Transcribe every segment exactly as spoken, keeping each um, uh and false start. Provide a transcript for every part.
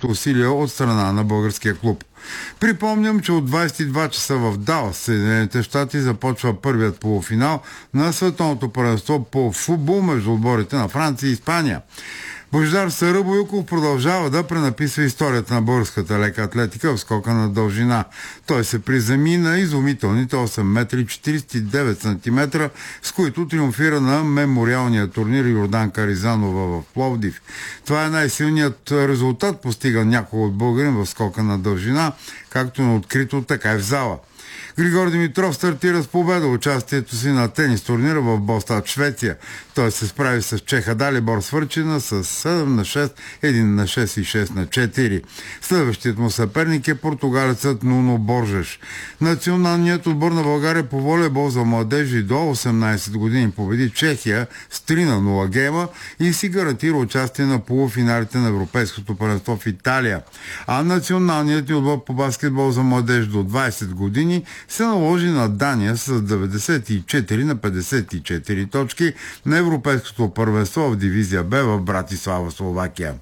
също усилия от страна на българския клуб. Припомням, че от двадесет и два часа в Далас, Съединените щати, започва първият полуфинал на световното първенство по футбол между отборите на Франция и Испания. Божидар Сарабоюков продължава да пренаписва историята на българската лека атлетика в скока на дължина. Той се приземи на изумителните осем метра четиридесет и девет сантиметра, с които триумфира на мемориалния турнир Йорданка Каризанова в Пловдив. Това е най-силният резултат, постиган някога от българин в скока на дължина, както на открито, така и в зала. Григор Димитров стартира с победа участието си на тенис турнира в Болстад, Швеция. Той се справи с чеха Далибор Свърчина с седем на шест, едно на шест и шест на четири. Следващият му съперник е португалецът Нуно Боржеш. Националният отбор на България по волейбол за младежи до осемнадесет години победи Чехия с три на нула гейма и си гарантира участие на полуфиналите на Европейското първенство в Италия. А националният отбор по баскетбол за младежи до двадесет години се наложи на Дания с деветдесет и четири на петдесет и четири точки на Европейското първенство в дивизия Б в Братислава, Словакия.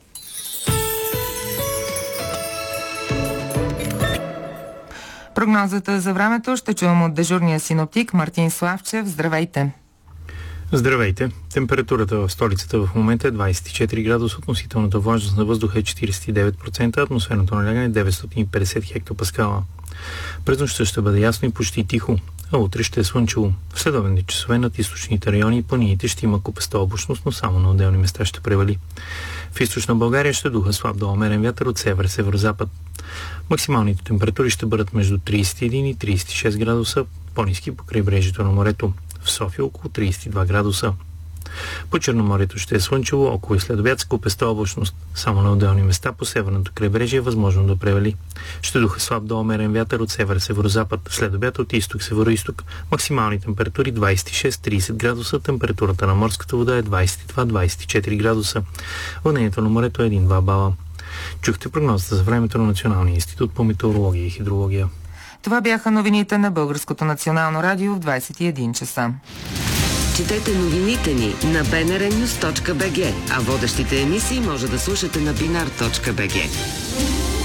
Прогнозата за времето ще чуем от дежурния синоптик Мартин Славчев. Здравейте! Здравейте! Температурата в столицата в момента е двадесет и четири градуса, относителната влажност на въздуха е четиридесет и девет процента, атмосферното налягане е деветстотин и петдесет хектопаскала. През нощта ще бъде ясно и почти тихо, а утре ще е слънчево. В следобедните часове над източните райони и планините ще има купеста облачност, но само на отделни места ще превали. В източна България ще духа слаб до умерен вятър от север-северозапад. Максималните температури ще бъдат между тридесет и един и тридесет и шест градуса, по-ниски по крайбрежието на морето. В София около тридесет и два градуса. По Черноморието ще е слънчево, около и след обяд с купеста облачност. Само на отделни места по северното крайбрежие е възможно да превали. Ще духа слаб до умерен вятър от север-северозапад, след обяд от изток-североизток. Максимални температури двадесет и шест до тридесет градуса, температурата на морската вода е двадесет и два до двадесет и четири градуса. Вълнението на морето е един до два бала. Чухте прогнозата за времето на Националния институт по метеорология и хидрология. Това бяха новините на Българското национално радио в двадесет и един часа. Четете новините ни на би ен ар нюз точка би джи, а водещите емисии може да слушате на бинар точка би джи.